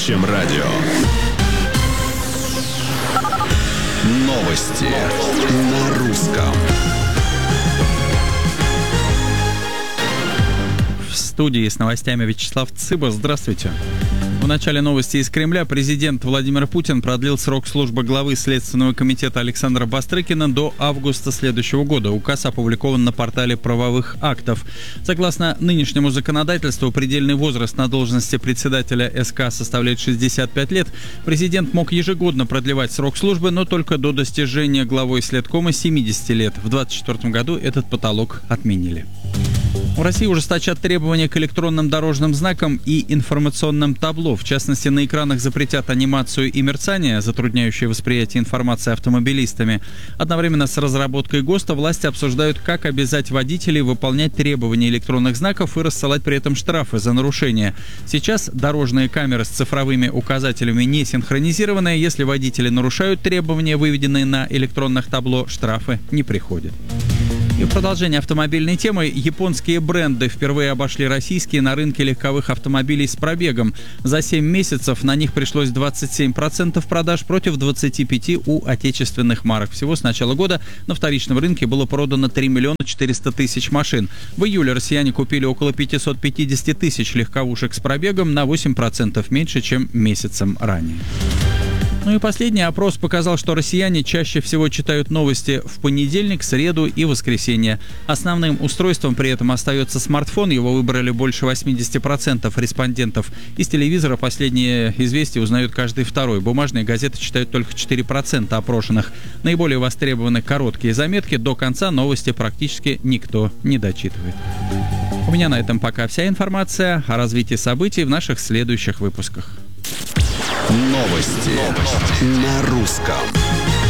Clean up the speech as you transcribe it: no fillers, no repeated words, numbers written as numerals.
Чем радио. Новости на русском. В студии с новостями Вячеслав Цыба. Здравствуйте. В начале новости из Кремля. Президент Владимир Путин продлил срок службы главы Следственного комитета Александра Бастрыкина до августа следующего года. Указ опубликован на портале правовых актов. Согласно нынешнему законодательству, предельный возраст на должности председателя СК составляет 65 лет. Президент мог ежегодно продлевать срок службы, но только до достижения главой следкома 70 лет. В 2024 году этот потолок отменили. В России ужесточат требования к электронным дорожным знакам и информационным табло. В частности, на экранах запретят анимацию и мерцание, затрудняющие восприятие информации автомобилистами. Одновременно с разработкой ГОСТа власти обсуждают, как обязать водителей выполнять требования электронных знаков и рассылать при этом штрафы за нарушения. Сейчас дорожные камеры с цифровыми указателями не синхронизированы. Если водители нарушают требования, выведенные на электронных табло, штрафы не приходят. И в продолжение автомобильной темы. Японские бренды впервые обошли российские на рынке легковых автомобилей с пробегом. За 7 месяцев на них пришлось 27% продаж против 25% у отечественных марок. Всего с начала года на вторичном рынке было продано 3 миллиона 400 тысяч машин. В июле россияне купили около 550 тысяч легковушек с пробегом, на 8% меньше, чем месяцем ранее. Ну и последний опрос показал, что россияне чаще всего читают новости в понедельник, среду и воскресенье. Основным устройством при этом остается смартфон. Его выбрали больше 80% респондентов. Из телевизора последние известия узнают каждый второй. Бумажные газеты читают только 4% опрошенных. Наиболее востребованы короткие заметки. До конца новости практически никто не дочитывает. У меня на этом пока вся информация. О развитии событий в наших следующих выпусках. Новости на русском.